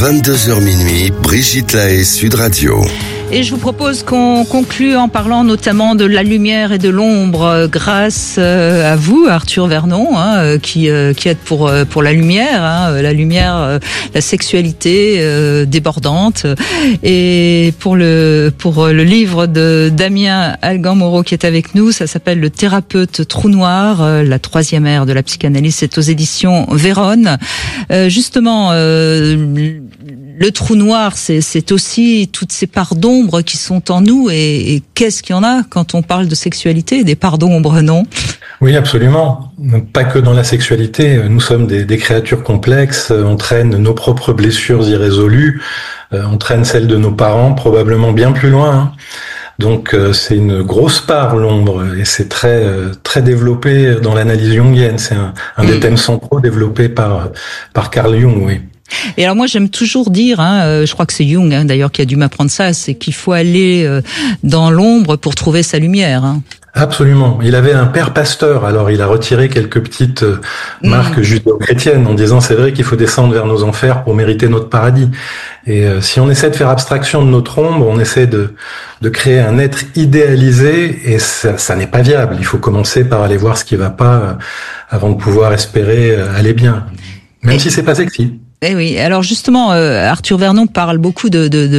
22h minuit, Brigitte Lahaie, Sud Radio. Et je vous propose qu'on conclue en parlant notamment de la lumière et de l'ombre grâce à vous, Arthur Vernon, qui êtes pour la lumière, la sexualité débordante. Et pour le livre de Damien Algan-Moreau qui est avec nous, ça s'appelle Le thérapeute trou noir, la troisième ère de la psychanalyse. C'est aux éditions Vérone. Justement, le trou noir, c'est aussi toutes ces parts d'ombre qui sont en nous. Et qu'est-ce qu'il y en a quand on parle de sexualité, des parts d'ombre, non ? Oui, absolument. Pas que dans la sexualité. Nous sommes des créatures complexes. On traîne nos propres blessures irrésolues. On traîne celles de nos parents, probablement bien plus loin. Donc c'est une grosse part, l'ombre, et c'est très développé dans l'analyse jungienne. C'est un des thèmes centraux développés par Carl Jung, oui. Et alors moi j'aime toujours dire, je crois que c'est Jung d'ailleurs qui a dû m'apprendre ça, c'est qu'il faut aller dans l'ombre pour trouver sa lumière. Absolument. Il avait un père pasteur, alors il a retiré quelques petites marques judéo-chrétiennes en disant c'est vrai qu'il faut descendre vers nos enfers pour mériter notre paradis. Et si on essaie de faire abstraction de notre ombre, on essaie de créer un être idéalisé, et ça n'est pas viable. Il faut commencer par aller voir ce qui va pas avant de pouvoir espérer aller bien, même si c'est pas sexy. Eh oui. Alors justement, Arthur Vernon parle beaucoup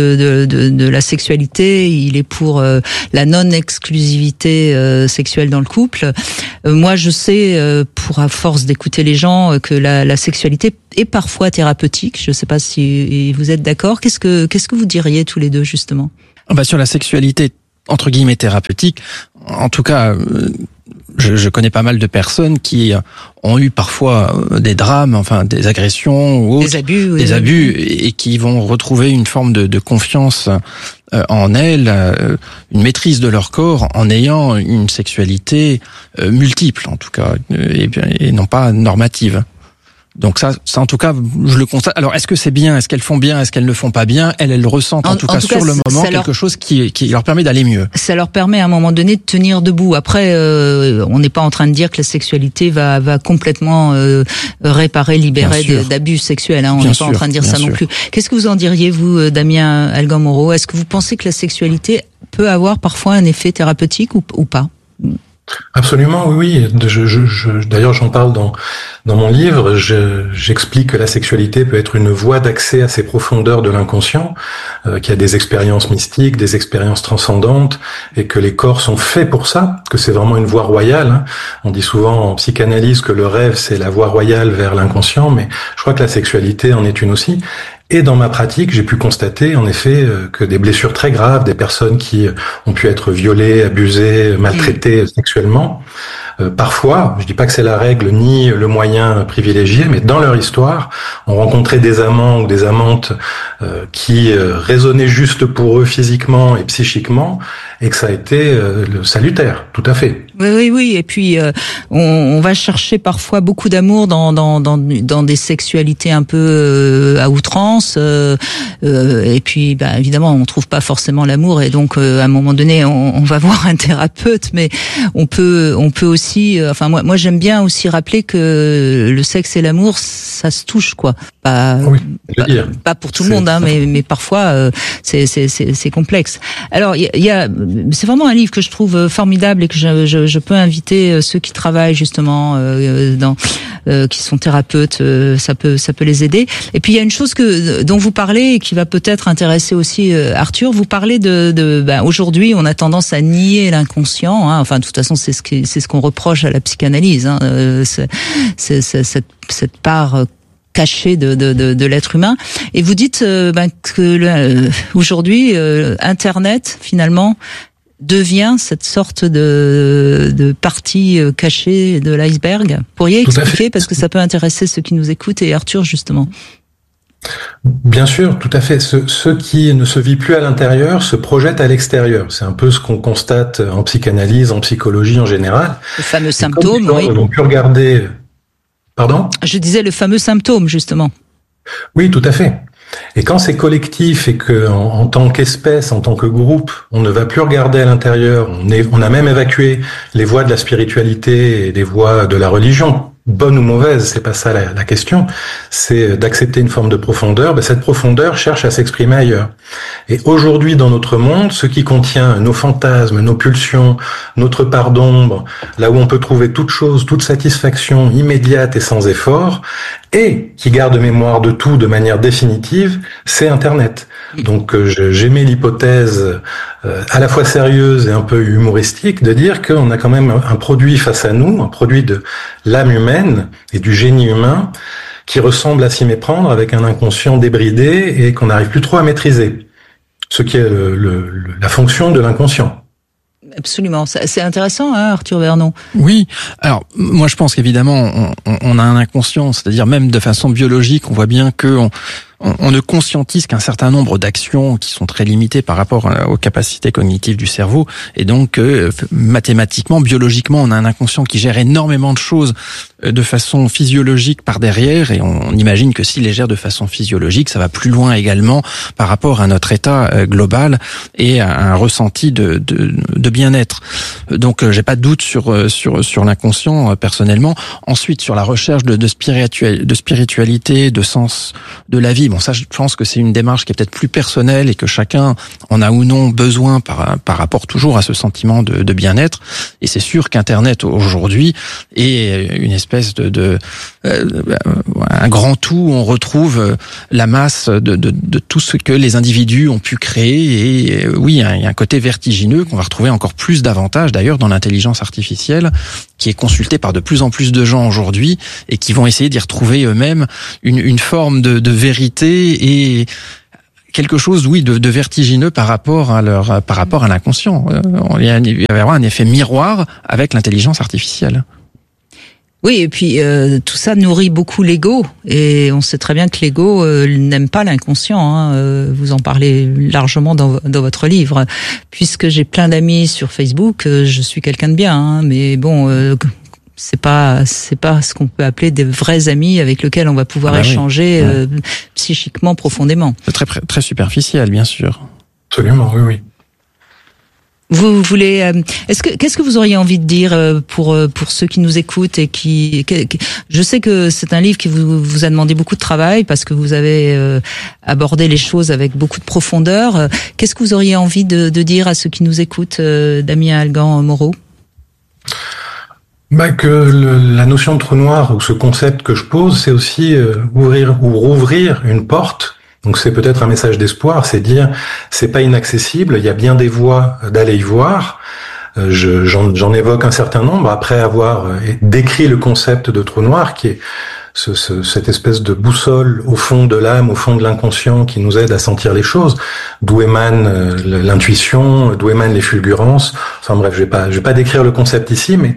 de la sexualité. Il est pour la non-exclusivité sexuelle dans le couple. Moi, je sais, à force d'écouter les gens, que la sexualité est parfois thérapeutique. Je ne sais pas si vous êtes d'accord. Qu'est-ce que vous diriez tous les deux justement ? Sur la sexualité entre guillemets thérapeutique, en tout cas. Je connais pas mal de personnes qui ont eu parfois des drames, enfin des agressions ou autres, des abus, et qui vont retrouver une forme de confiance en elles, une maîtrise de leur corps en ayant une sexualité multiple en tout cas, et non pas normative. Donc ça en tout cas, je le constate. Alors, est-ce que c'est bien ? Est-ce qu'elles font bien ? Est-ce qu'elles ne font pas bien ? Elles ressentent en tout cas sur le moment quelque chose qui leur permet d'aller mieux. Ça leur permet à un moment donné de tenir debout. Après, on n'est pas en train de dire que la sexualité va complètement réparer, libérer d'abus sexuels. On n'est pas en train de dire ça non plus. Qu'est-ce que vous en diriez, vous, Damien Algan-Moreau ? Est-ce que vous pensez que la sexualité peut avoir parfois un effet thérapeutique ou pas ? Absolument, oui. D'ailleurs, j'en parle dans mon livre. J'explique que la sexualité peut être une voie d'accès à ces profondeurs de l'inconscient, qu'il y a des expériences mystiques, des expériences transcendantes, et que les corps sont faits pour ça, que c'est vraiment une voie royale. On dit souvent en psychanalyse que le rêve, c'est la voie royale vers l'inconscient, mais je crois que la sexualité en est une aussi. Et dans ma pratique, j'ai pu constater en effet que des blessures très graves, des personnes qui ont pu être violées, abusées, maltraitées sexuellement, parfois, je dis pas que c'est la règle ni le moyen privilégié, mais dans leur histoire, ont rencontré des amants ou des amantes qui résonnaient juste pour eux physiquement et psychiquement, et que ça a été salutaire, tout à fait. Oui. Et puis on va chercher parfois beaucoup d'amour dans des sexualités un peu à outrance. Et puis, évidemment, on trouve pas forcément l'amour, et donc à un moment donné, on va voir un thérapeute. Mais on peut aussi. Moi, j'aime bien aussi rappeler que le sexe et l'amour, ça se touche, quoi. Pas pour tout le monde, mais parfois c'est complexe. Alors, c'est vraiment un livre que je trouve formidable et que je peux inviter ceux qui travaillent justement qui sont thérapeutes, ça peut les aider. Et puis il y a une chose dont vous parlez et qui va peut-être intéresser aussi Arthur. Vous parlez aujourd'hui on a tendance à nier l'inconscient. De toute façon c'est ce qu'on reproche à la psychanalyse. C'est cette part cachée de l'être humain. Et vous dites que aujourd'hui Internet finalement devient cette sorte de partie cachée de l'iceberg. Pourriez expliquer, parce que ça peut intéresser ceux qui nous écoutent, et Arthur justement. Bien sûr, tout à fait. Ce qui ne se vit plus à l'intérieur se projette à l'extérieur. C'est un peu ce qu'on constate en psychanalyse, en psychologie en général. Le fameux symptôme, oui. On peut regarder... Pardon ? Je disais le fameux symptôme, justement. Oui, tout à fait. Et quand c'est collectif et que en tant qu'espèce, en tant que groupe, on ne va plus regarder à l'intérieur, on a même évacué les voies de la spiritualité et les voies de la religion, bonne ou mauvaise, c'est pas ça la question, c'est d'accepter une forme de profondeur. Cette profondeur cherche à s'exprimer ailleurs. Et aujourd'hui, dans notre monde, ce qui contient nos fantasmes, nos pulsions, notre part d'ombre, là où on peut trouver toute chose, toute satisfaction immédiate et sans effort, et qui garde mémoire de tout de manière définitive, c'est Internet. Donc j'émets l'hypothèse à la fois sérieuse et un peu humoristique de dire qu'on a quand même un produit face à nous, un produit de l'âme humaine et du génie humain qui ressemble à s'y méprendre avec un inconscient débridé et qu'on n'arrive plus trop à maîtriser, ce qui est la fonction de l'inconscient. Absolument, c'est intéressant, hein, Arthur Vernon. Oui, alors moi je pense qu'évidemment on a un inconscient, c'est-à-dire même de façon biologique, on voit bien que on ne conscientise qu'un certain nombre d'actions qui sont très limitées par rapport aux capacités cognitives du cerveau, et donc mathématiquement, biologiquement, on a un inconscient qui gère énormément de choses de façon physiologique par derrière, et on imagine que s'il les gère de façon physiologique, ça va plus loin également par rapport à notre état global et à un ressenti de bien-être. Donc j'ai pas de doute sur l'inconscient personnellement. Ensuite, sur la recherche de spiritualité, de sens de la vie. Bon, ça, je pense que c'est une démarche qui est peut-être plus personnelle et que chacun en a ou non besoin par rapport toujours à ce sentiment de bien-être. Et c'est sûr qu'Internet aujourd'hui est une espèce un grand tout où on retrouve la masse de tout ce que les individus ont pu créer. Et oui, il y a un côté vertigineux qu'on va retrouver encore plus davantage d'ailleurs dans l'intelligence artificielle, qui est consultée par de plus en plus de gens aujourd'hui et qui vont essayer d'y retrouver eux-mêmes une forme de vérité et quelque chose, oui, de vertigineux par rapport à l'inconscient. Il va y avoir un effet miroir avec l'intelligence artificielle. Oui, et puis tout ça nourrit beaucoup l'ego, et on sait très bien que l'ego n'aime pas l'inconscient. Hein. Vous en parlez largement dans votre livre. Puisque j'ai plein d'amis sur Facebook, je suis quelqu'un de bien, hein, mais bon. C'est pas ce qu'on peut appeler des vrais amis avec lesquels on va pouvoir échanger psychiquement profondément. C'est très très superficiel, bien sûr. Absolument, oui. Vous voulez qu'est-ce que vous auriez envie de dire pour ceux qui nous écoutent et je sais que c'est un livre qui vous a demandé beaucoup de travail parce que vous avez abordé les choses avec beaucoup de profondeur. Qu'est-ce que vous auriez envie de dire à ceux qui nous écoutent, Damien Algan-Moreau? Que la notion de trou noir ou ce concept que je pose, c'est aussi ouvrir ou rouvrir une porte. Donc c'est peut-être un message d'espoir, c'est dire c'est pas inaccessible, il y a bien des voies d'aller y voir. J'en évoque un certain nombre après avoir décrit le concept de trou noir qui est cette espèce de boussole au fond de l'âme, au fond de l'inconscient qui nous aide à sentir les choses, d'où émane l'intuition, d'où émanent les fulgurances. Enfin bref, je vais pas décrire le concept ici, mais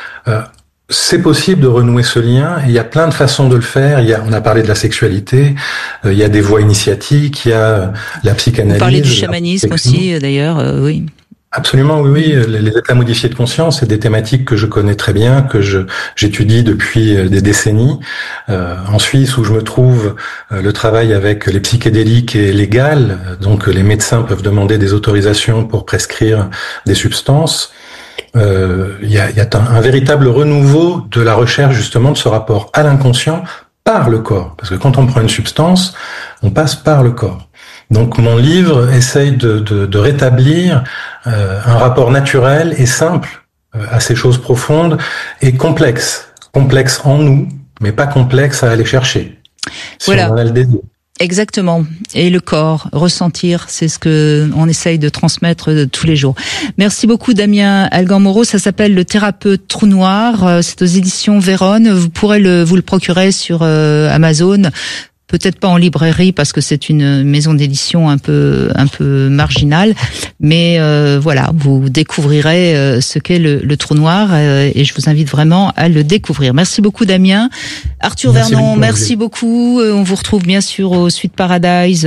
c'est possible de renouer ce lien, et il y a plein de façons de le faire. On a parlé de la sexualité, il y a des voies initiatiques, il y a la psychanalyse. Vous parlez du chamanisme aussi, d'ailleurs, oui. Absolument, oui. Les états modifiés de conscience, c'est des thématiques que je connais très bien, que j'étudie depuis des décennies. En Suisse, où je me trouve, le travail avec les psychédéliques est légal, donc les médecins peuvent demander des autorisations pour prescrire des substances. Il y a un véritable renouveau de la recherche justement de ce rapport à l'inconscient par le corps, parce que quand on prend une substance, on passe par le corps. Donc mon livre essaye de rétablir un rapport naturel et simple à ces choses profondes et complexes en nous, mais pas complexes à aller chercher. Si voilà. On en a le désir. Exactement. Et le corps, ressentir, c'est ce que on essaye de transmettre tous les jours. Merci beaucoup, Damien Algan-Moreau. Ça s'appelle Le thérapeute trou noir. C'est aux éditions Vérone. Vous pourrez vous le procurer sur Amazon. Peut-être pas en librairie parce que c'est une maison d'édition un peu marginale, mais voilà, vous découvrirez ce qu'est le trou noir et je vous invite vraiment à le découvrir. Merci beaucoup, Damien. Arthur Vernon, merci beaucoup. On vous retrouve bien sûr au Suite Paradise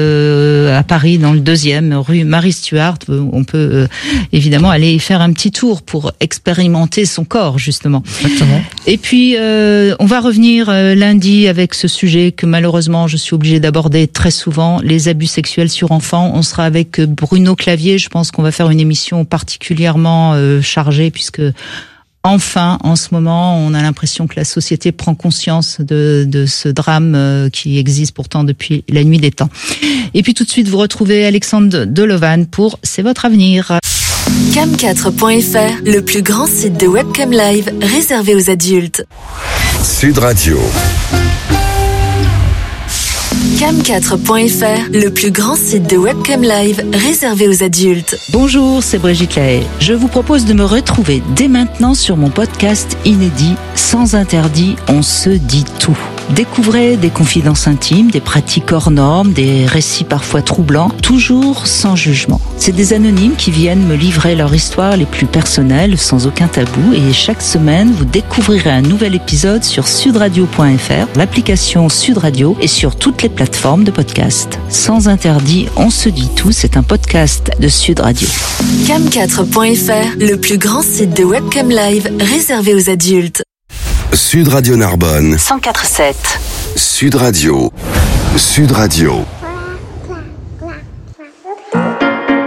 à Paris, dans le 2e rue Marie Stuart. On peut évidemment aller y faire un petit tour pour expérimenter son corps, justement. Exactement. Et puis on va revenir lundi avec ce sujet que malheureusement je suis obligée d'aborder très souvent, les abus sexuels sur enfants. On sera avec Bruno Clavier. Je pense qu'on va faire une émission particulièrement chargée puisque enfin, en ce moment, on a l'impression que la société prend conscience de ce drame qui existe pourtant depuis la nuit des temps. Et puis tout de suite, vous retrouvez Alexandre Delovan pour C'est votre avenir. Cam4.fr, le plus grand site de webcam live réservé aux adultes. Sud Radio. Cam4.fr, le plus grand site de webcam live réservé aux adultes. Bonjour, c'est Brigitte Lahaye. Je vous propose de me retrouver dès maintenant sur mon podcast inédit Sans interdit, on se dit tout. Découvrez des confidences intimes, des pratiques hors normes, des récits parfois troublants, toujours sans jugement. C'est des anonymes qui viennent me livrer leur histoire les plus personnelles, sans aucun tabou. Et chaque semaine, vous découvrirez un nouvel épisode sur sudradio.fr, l'application Sud Radio et sur toutes les plateformes de podcast. Sans interdit, on se dit tout, c'est un podcast de Sud Radio. Cam4.fr, le plus grand site de webcam live réservé aux adultes. Sud Radio Narbonne 104.7. Sud Radio. Sud Radio.